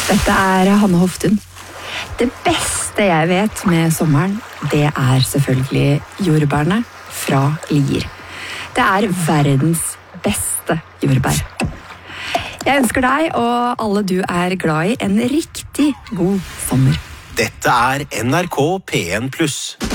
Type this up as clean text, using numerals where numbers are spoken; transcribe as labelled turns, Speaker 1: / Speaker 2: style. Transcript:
Speaker 1: Dette er Hanne Hoftun. Det beste jeg vet med sommeren, det er selvfølgelig jordbærene fra Lier. Det er verdens beste jordbær. Jeg ønsker deg og alle du er glad i en riktig god sommer.
Speaker 2: Dette er NRK P1+.